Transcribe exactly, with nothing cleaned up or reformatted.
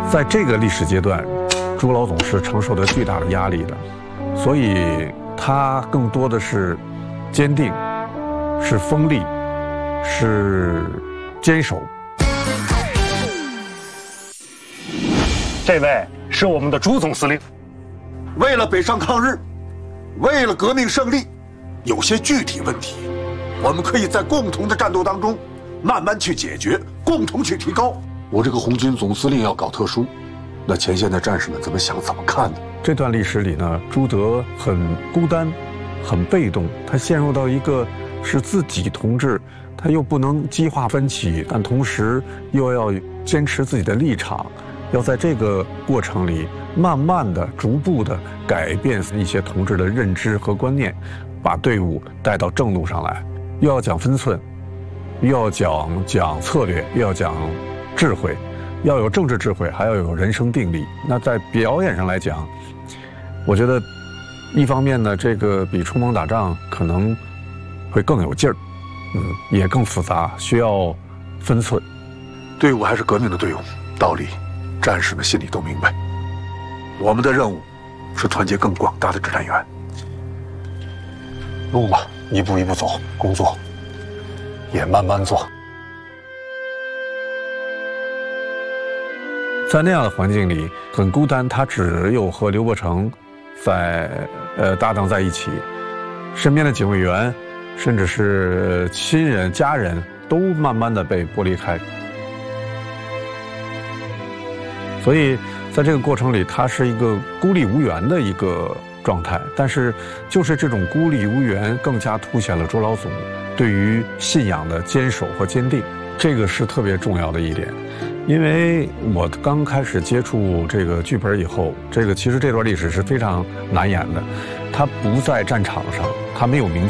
在这个历史阶段，朱老总是承受着巨大的压力的，所以他更多的是坚定，是锋利，是坚守。 这位是我们的朱总司令。 为了北上抗日，为了革命胜利，有些具体问题，我们可以在共同的战斗当中慢慢去解决，共同去提高。我这个红军总司令要搞特殊，那前线的战士们怎么想怎么看呢？ 这段历史里呢，朱德很孤单，很被动，他陷入到一个是自己同志，他又不能激化分歧，但同时又要坚持自己的立场，要在这个过程里慢慢的、逐步的改变一些同志的认知和观念，把队伍带到正路上来。又要讲分寸，又要讲讲策略，又要讲智慧，要有政治智慧，还要有人生定力。那在表演上来讲，我觉得一方面呢，这个比冲锋打仗可能会更有劲儿，嗯，也更复杂，需要分寸。 队伍还是革命的队伍，道理战士们心里都明白。我们的任务是团结更广大的指战员。 路嘛，一步一步走，工作也慢慢做。 在那样的环境里很孤单，他只有和刘伯承在呃搭档在一起，身边的警卫员甚至是亲人家人都慢慢的被剥离开，所以在这个过程里他是一个孤立无援的一个状态。但是就是这种孤立无援更加凸显了朱老总对于信仰的坚守和坚定，这个是特别重要的一点。因为我刚开始接触这个剧本以后，这个其实这段历史是非常难演的，它不在战场上，它没有明确